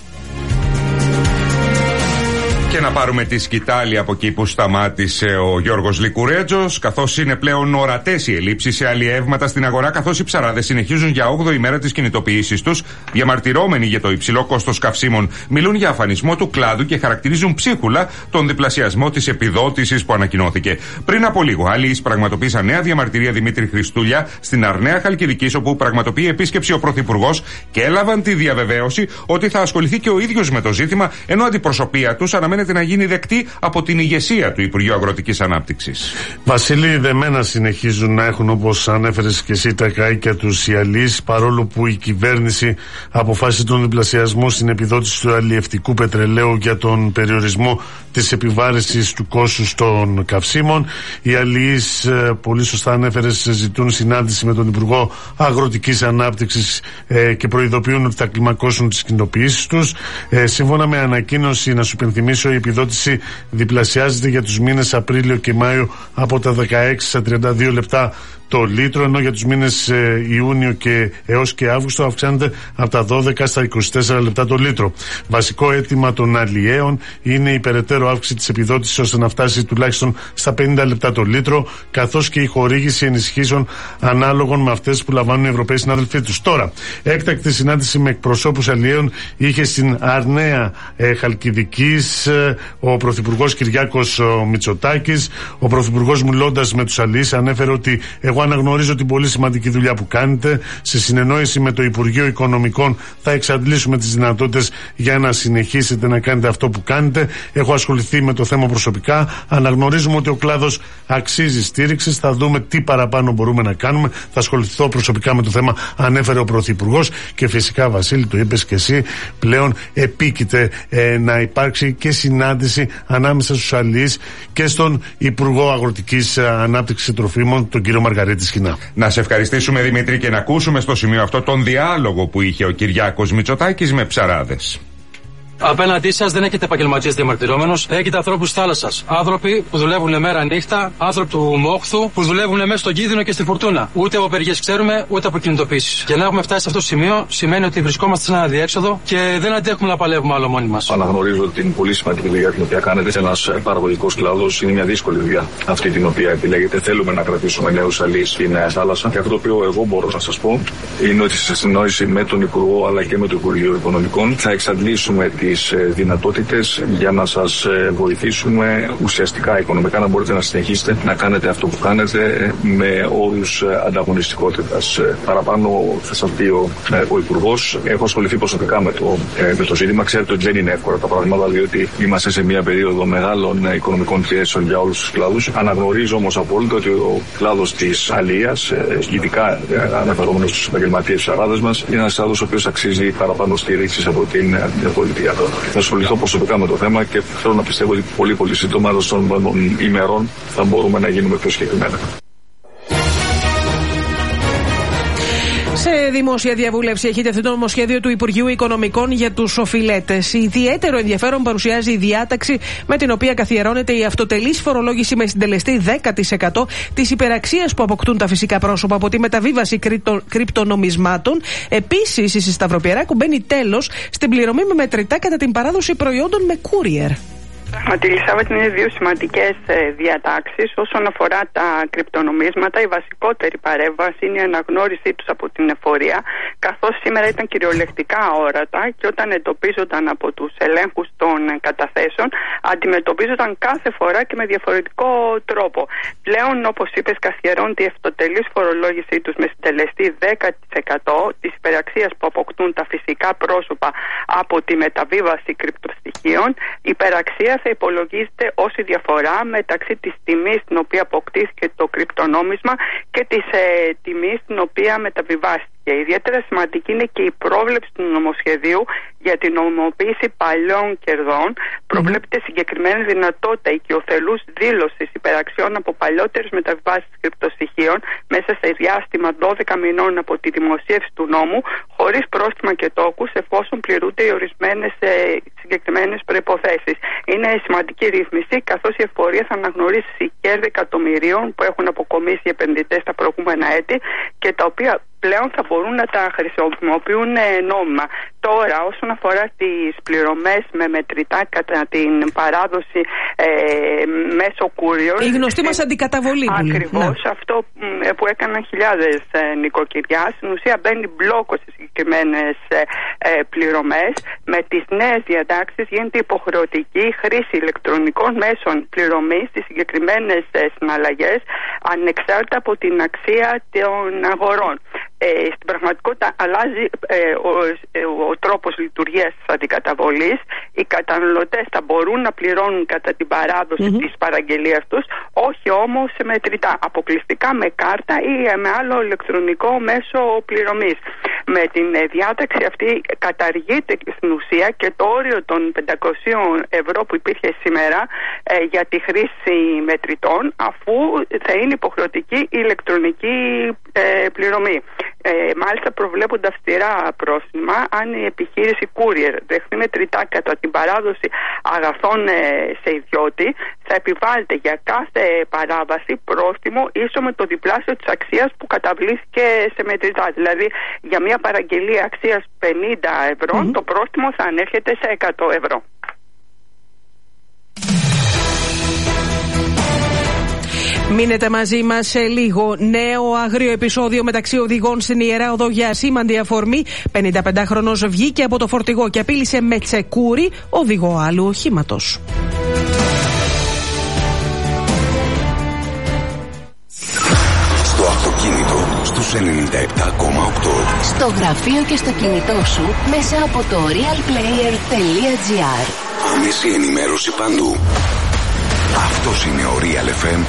Και να πάρουμε τη σκητάλη από εκεί που σταμάτησε ο Γιώργος Λικουρέτζος, καθώς είναι πλέον ορατές οι ελλείψεις σε αλλιεύματα στην αγορά, καθώς οι ψαράδες συνεχίζουν για 8η μέρα της κινητοποίησης τους, διαμαρτυρόμενοι για το υψηλό κόστος καυσίμων. Μιλούν για αφανισμό του κλάδου και χαρακτηρίζουν ψίχουλα τον διπλασιασμό της επιδότησης που ανακοινώθηκε. Πριν από λίγο, αλλοίς πραγματοποίησαν νέα διαμαρτυρία Δημήτρη Χριστούλια στην Αρναία Χαλκιδικής, όπου πραγματοποιεί επίσκεψη ο Πρωθυπουργός και έλαβαν τη διαβεβαίωση ότι θα ασχοληθεί και ο ίδιος με το ζήτημα, ενώ αντιπροσωπεία τους αναμένεται να γίνει δεκτή από την ηγεσία του Υπουργείου Αγροτικής Ανάπτυξης. Βασίλη, δεμένα συνεχίζουν να έχουν, όπως ανέφερες και εσύ, τα καΐκια τους οι αλλοίς, παρόλο που η κυβέρνηση αποφάσισε τον διπλασιασμό στην επιδότηση του αλλιευτικού πετρελαίου για τον περιορισμό της επιβάρησης του κόστους των καυσίμων. Οι αλλοίς, πολύ σωστά ανέφερες, ζητούν συνάντηση με τον Υπουργό Αγροτικής Ανάπτυξης και προειδοποιούν ότι θα κλιμακώσουν τις κινητοποιήσεις τους. Σύμφωνα με ανακοίνωση, να σου υπενθυμίσω, η επιδότηση διπλασιάζεται για τους μήνες Απρίλιο και Μάιο από τα 16 στα 32 λεπτά το λίτρο, ενώ για τους μήνες Ιούνιο και έως και Αύγουστο αυξάνεται από τα 12 στα 24 λεπτά το λίτρο. Βασικό αίτημα των αλλιέων είναι η περαιτέρω αύξηση της επιδότησης ώστε να φτάσει τουλάχιστον στα 50 λεπτά το λίτρο, καθώς και η χορήγηση ενισχύσεων ανάλογων με αυτές που λαμβάνουν οι Ευρωπαίοι συνάδελφοί τους. Τώρα, έκτακτη συνάντηση με εκπροσώπους αλλιέων είχε στην Αρναία Χαλκιδικής ο Πρωθυπουργός Κυριάκος Μητσοτάκης. Ο Πρωθυπουργός, μιλώντας με τους αλλιείς, ανέφερε ότι εγώ αναγνωρίζω την πολύ σημαντική δουλειά που κάνετε. Σε συνεννόηση με το Υπουργείο Οικονομικών θα εξαντλήσουμε τις δυνατότητες για να συνεχίσετε να κάνετε αυτό που κάνετε. Έχω ασχοληθεί με το θέμα προσωπικά. Αναγνωρίζουμε ότι ο κλάδος αξίζει στήριξης. Θα δούμε τι παραπάνω μπορούμε να κάνουμε. Θα ασχοληθώ προσωπικά με το θέμα, ανέφερε ο Πρωθυπουργός. Και φυσικά, Βασίλη, το είπες και εσύ, πλέον επίκειται να υπάρξει και συνάντηση ανάμεσα στους αλλοίς και στον Υπουργό Αγροτικής Ανάπτυξης Τροφίμων, τον κύριο Μαργαρίτη Σχοινά. Να σε ευχαριστήσουμε, Δημήτρη, και να ακούσουμε στο σημείο αυτό τον διάλογο που είχε ο Κυριάκος Μητσοτάκης με ψαράδες. Απέναντί σας δεν έχετε επαγγελματίες διαμαρτυρόμενους, έχετε ανθρώπους θάλασσας. Άνθρωποι που δουλεύουν μέρα νύχτα, άνθρωποι του μόχθου που δουλεύουν μέσα στον κίνδυνο και στη φουρτούνα. Ούτε από απεργίες ξέρουμε, ούτε από κινητοποίησεις. Και να έχουμε φτάσει σε αυτό το σημείο σημαίνει ότι βρισκόμαστε σε ένα αδιέξοδο και δεν αντέχουμε να παλεύουμε άλλο μόνοι μας. Αναγνωρίζω την πολύ σημαντική δουλειά την οποία κάνετε. Ένας παραγωγικός κλάδος, είναι μια δύσκολη δουλειά αυτή την οποία επιλέγετε. Θέλουμε να κρατήσουμε νέους αλλοίς στην θάλασσα. Και αυτό το οποίο εγώ μπορώ να σας πω είναι ότι σε συνεννόηση με τον Υπουργό αλλά και με το Υπουργείο Οικονομικών θα εξαντλήσουμε τις δυνατότητες για να σας βοηθήσουμε ουσιαστικά οικονομικά να μπορείτε να συνεχίσετε να κάνετε αυτό που κάνετε με όρους ανταγωνιστικότητας. Παραπάνω θα σας πει ο Υπουργός. Έχω ασχοληθεί προσωπικά με το ζήτημα. Ξέρετε ότι δεν είναι εύκολα τα πράγματα, διότι είμαστε σε μια περίοδο μεγάλων οικονομικών πιέσεων για όλους τους κλάδους. Αναγνωρίζω όμως απόλυτα ότι ο κλάδος της αλίας, ειδικά αναφερόμενος στους επαγγελματίες της αράδας μας, είναι ένας κλάδος ο οποίος αξίζει παραπάνω στήριξης από την πολιτεία. Θα ασχοληθώ προσωπικά με το θέμα και θέλω να πιστεύω ότι πολύ σύντομα των ημερών θα μπορούμε να γίνουμε πιο συγκεκριμένα. Σε δημόσια διαβούλευση έχει τεθεί το νομοσχέδιο του Υπουργείου Οικονομικών για τους οφειλέτες. Ιδιαίτερο ενδιαφέρον παρουσιάζει η διάταξη με την οποία καθιερώνεται η αυτοτελής φορολόγηση με συντελεστή 10% της υπεραξίας που αποκτούν τα φυσικά πρόσωπα από τη μεταβίβαση κρυπτονομισμάτων. Επίσης, η Σταυροπιεράκου μπαίνει τέλος στην πληρωμή με μετρητά κατά την παράδοση προϊόντων με courier. Πράγματι, Ελισάβετ, είναι δύο σημαντικές διατάξεις. Όσον αφορά τα κρυπτονομίσματα, η βασικότερη παρέμβαση είναι η αναγνώρισή τους από την εφορία, καθώς σήμερα ήταν κυριολεκτικά αόρατα και όταν εντοπίζονταν από τους ελέγχους των καταθέσεων, αντιμετωπίζονταν κάθε φορά και με διαφορετικό τρόπο. Πλέον, όπως είπες, καθιερώνεται η αυτοτελής φορολόγησή τους με συντελεστή 10% της υπεραξίας που αποκτούν τα φυσικά πρόσωπα από τη μεταβίβαση κρυπτοστοιχείων. Η υπεραξία θα υπολογίζεται ως η διαφορά μεταξύ της τιμής την οποία αποκτήθηκε το κρυπτονόμισμα και της τιμής την οποία μεταβιβάστηκε. Ιδιαίτερα σημαντική είναι και η πρόβλεψη του νομοσχεδίου για την νομιμοποίηση παλιών κερδών. Προβλέπεται συγκεκριμένη δυνατότητα οικειοθελούς δήλωσης υπεραξιών από παλιότερες μεταβιβάσεις κρυπτοστοιχείων μέσα σε διάστημα 12 μηνών από τη δημοσίευση του νόμου, χωρίς πρόστιμα και τόκους, εφόσον πληρούνται οι ορισμένες συγκεκριμένες προϋποθέσεις. Είναι σημαντική ρύθμιση, καθώς η εφορία θα αναγνωρίσει κέρδη εκατομμυρίων που έχουν αποκομίσει οι επενδυτές τα προηγούμενα έτη και τα οποία πλέον θα μπορούν να τα χρησιμοποιούν νόμιμα. Τώρα, όσον αφορά τις πληρωμές με μετρητά κατά την παράδοση μέσω courier, η γνωστή μας αντικαταβολή. Ακριβώς, αυτό που έκαναν χιλιάδες νοικοκυριά, στην ουσία μπαίνει μπλόκο σε συγκεκριμένες πληρωμές. Με τις νέες διατάξεις γίνεται υποχρεωτική χρήση ηλεκτρονικών μέσων πληρωμής στις συγκεκριμένες συναλλαγές, ανεξάρτητα από την αξία των αγορών. Στην πραγματικότητα αλλάζει ο τρόπος λειτουργίας της αντικαταβολής. Οι καταναλωτές θα μπορούν να πληρώνουν κατά την παράδοση της παραγγελίας τους, όχι όμως σε μετρητά, αποκλειστικά με κάρτα ή με άλλο ηλεκτρονικό μέσο πληρωμής. Με την διάταξη αυτή καταργείται στην ουσία και το όριο των 500 ευρώ που υπήρχε σήμερα για τη χρήση μετρητών, αφού θα είναι υποχρεωτική η ηλεκτρονική πληρωμή. Μάλιστα προβλέπονται αυστηρά πρόστιμα αν η επιχείρηση courier δεχθεί μετρητά κατά την παράδοση αγαθών σε ιδιώτη, θα επιβάλλεται για κάθε παράβαση πρόστιμο ίσο με το διπλάσιο της αξίας που καταβλήθηκε σε μετρητά. Δηλαδή για μια παραγγελία αξίας 50 ευρώ το πρόστιμο θα ανέρχεται σε 100 ευρώ. Μείνετε μαζί μας σε λίγο. Νέο άγριο επεισόδιο μεταξύ οδηγών στην Ιερά Οδό για ασήμαντη αφορμή. 55χρονος βγήκε από το φορτηγό και απείλησε με τσεκούρι οδηγό άλλου οχήματος. Στο αυτοκίνητο στους 97,8. Στο γραφείο και στο κινητό σου μέσα από το realplayer.gr. Άμεση ενημέρωση παντού. Αυτός είναι ο Real FM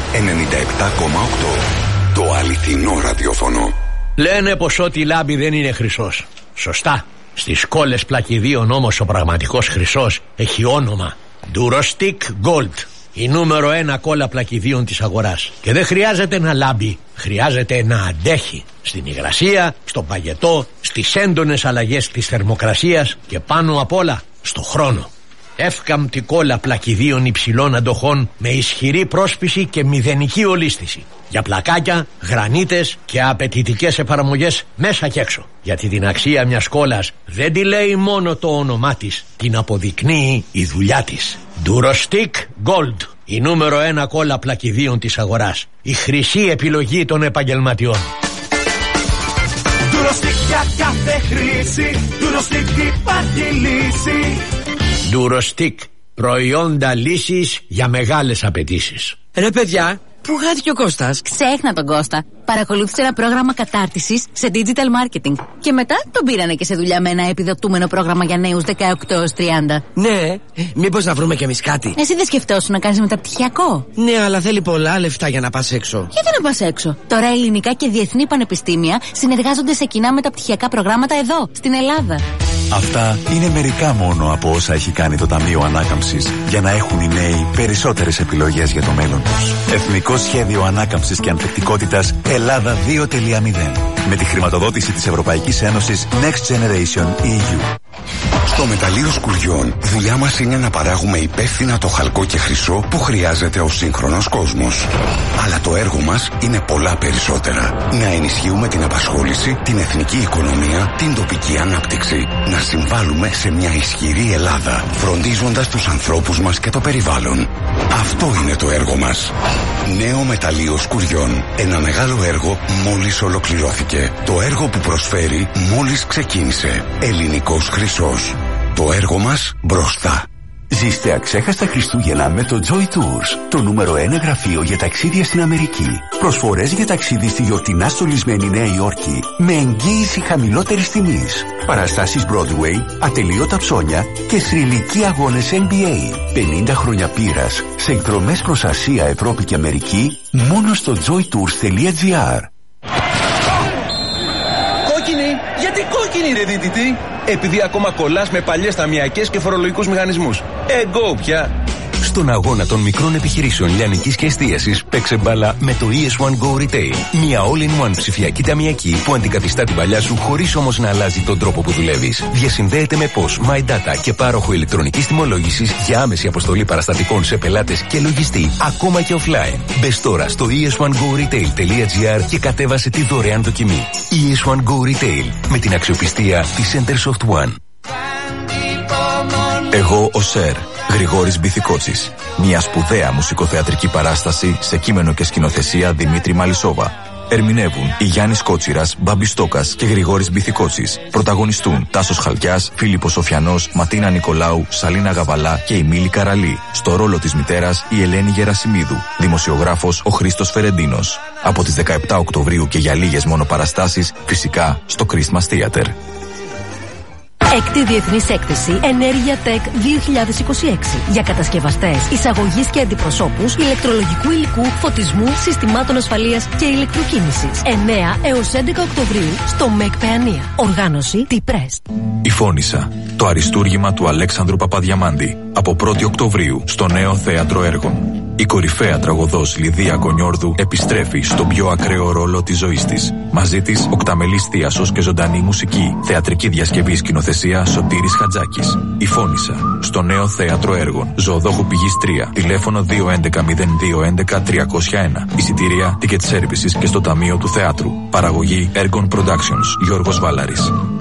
97,8. Το αληθινό ραδιόφωνο. Λένε πως ό,τι λάμπει δεν είναι χρυσός. Σωστά. Στις κόλλες πλακιδίων όμως ο πραγματικός χρυσός έχει όνομα Durostick Gold. Η νούμερο 1 κόλλα πλακιδίων της αγοράς. Και δεν χρειάζεται να λάμπει. Χρειάζεται να αντέχει. Στην υγρασία, στον παγετό, στις έντονες αλλαγές της θερμοκρασίας και πάνω απ' όλα στο χρόνο. Εύκαμπτη κόλλα πλακιδίων υψηλών αντοχών με ισχυρή πρόσπιση και μηδενική ολίσθηση. Για πλακάκια, γρανίτες και απαιτητικές εφαρμογές μέσα και έξω. Γιατί την αξία μιας κόλλας δεν τη λέει μόνο το όνομά της, την αποδεικνύει η δουλειά της. Durostick Gold, η νούμερο 1 κόλλα πλακιδίων της αγοράς. Η χρυσή επιλογή των επαγγελματιών. Durostick για κάθε χρήση, Durostick υπάρχει λύση. Durostic. Προϊόντα λύσης για μεγάλες απαιτήσεις. Ρε παιδιά, πού χάθηκε ο Κώστας? Ξέχνα τον Κώστα. Παρακολούθησε ένα πρόγραμμα κατάρτισης σε digital marketing. Και μετά τον πήρανε και σε δουλειά με ένα επιδοτούμενο πρόγραμμα για νέους 18 έως 30. Ναι, μήπως να βρούμε κι εμείς κάτι? Εσύ δεν σκεφτόσουν να κάνεις μεταπτυχιακό? Ναι, αλλά θέλει πολλά λεφτά για να πας έξω. Γιατί να πας έξω? Τώρα ελληνικά και διεθνή πανεπιστήμια συνεργάζονται σε κοινά μεταπτυχιακά προγράμματα εδώ, στην Ελλάδα. Αυτά είναι μερικά μόνο από όσα έχει κάνει το Ταμείο Ανάκαμψης για να έχουν οι νέοι περισσότερες επιλογές για το μέλλον τους. Εθνικό Σχέδιο Ανάκαμψης και Ανθεκτικότητας Ελλάδα 2.0. Με τη χρηματοδότηση της Ευρωπαϊκής Ένωσης Next Generation EU. Στο μεταλλείο Σκουριών, δουλειά μας είναι να παράγουμε υπεύθυνα το χαλκό και χρυσό που χρειάζεται ο σύγχρονος κόσμος. Αλλά το έργο μας είναι πολλά περισσότερα. Να ενισχύουμε την απασχόληση, την εθνική οικονομία, την τοπική ανάπτυξη. Να συμβάλλουμε σε μια ισχυρή Ελλάδα, φροντίζοντας τους ανθρώπους μας και το περιβάλλον. Αυτό είναι το έργο μας. Νέο μεταλλείο Σκουριών. Ένα μεγάλο έργο μόλις ολοκληρώθηκε. Το έργο που προσφέρει μόλις ξεκίνησε. Ελληνικός χρυσός. Το έργο μας μπροστά. Ζήστε αξέχαστα Χριστούγεννα με το Joy Tours, το νούμερο 1 γραφείο για ταξίδια στην Αμερική. Προσφορές για ταξίδι στη γιορτινά στολισμένη Νέα Υόρκη με εγγύηση χαμηλότερης τιμής. Παραστάσεις Broadway, ατελείωτα ψώνια και θρυλικοί αγώνες NBA. 50 χρόνια πείρας σε εκδρομές προς Ασία, Ευρώπη και Αμερική μόνο στο joytours.gr. Κόκκινη! Γιατί κόκκινη ρε δίτητη? Επειδή ακόμα κολλάς με παλιές ταμιακές και φορολογικούς μηχανισμούς. Εγώ πια. Στον αγώνα των μικρών επιχειρήσεων λιανικής και εστίασης παίξε μπάλα με το ES1 Go Retail. Μια all-in-one ψηφιακή ταμιακή που αντικαθιστά την παλιά σου χωρίς όμως να αλλάζει τον τρόπο που δουλεύεις. Διασυνδέεται με POS, My Data και πάροχο ηλεκτρονικής τιμολόγησης για άμεση αποστολή παραστατικών σε πελάτες και λογιστή, ακόμα και offline. Μπες τώρα στο es1goretail.gr και κατέβασε τη δωρεάν δοκιμή. ES1 Go Retail με την αξιοπιστία της Centersoft One. Εγώ ο Σερ Γρηγόρης Μπιθικότσης. Μια σπουδαία μουσικοθεατρική παράσταση σε κείμενο και σκηνοθεσία Δημήτρη Μαλισσόβα. Ερμηνεύουν η Γιάννης Κότσιρας, Μπάμπης Στόκας και Γρηγόρης Μπιθικότσης. Πρωταγωνιστούν Τάσος Χαλκιάς, Φίλιππος Σοφιανός, Ματίνα Νικολάου, Σαλίνα Γαβαλά και η Μίλη Καραλή. Στο ρόλο της μητέρας η Ελένη Γερασιμίδου. Δημοσιογράφος ο Χρήστος Φερεντίνος. Από τις 17 Οκτωβρίου και για λίγες μόνο παραστάσεις, φυσικά στο Christmas Theater. Έκτη Διεθνής Έκθεση Ενέργεια Tech 2026 για κατασκευαστές, εισαγωγής και αντιπροσώπους ηλεκτρολογικού υλικού, φωτισμού, συστημάτων ασφαλείας και ηλεκτροκίνησης. 9 έως 11 Οκτωβρίου στο ΜΕΚ Παιανία. Οργάνωση T-Press. Η Φώνισσα, το αριστούργημα του Αλέξανδρου Παπαδιαμάντη. Από 1η Οκτωβρίου στο Νέο Θέατρο Έργων. Η κορυφαία τραγωδός Λιδία Κονιόρδου επιστρέφει στον πιο ακραίο ρόλο της ζωής της. Μαζί της οκταμελής θίασος και ζωντανή μουσική. Θεατρική διασκευή σκηνοθεσία Σωτήρης Χατζάκης. Η Φώνισσα στο Νέο Θέατρο Έργων. Ζωοδόχου Πηγής 3. Τηλέφωνο 211-0211-301. Εισιτήρια Ticket Services και στο Ταμείο του Θεάτρου. Παραγωγή Ergon Productions. Γιώργος Βάλαρης.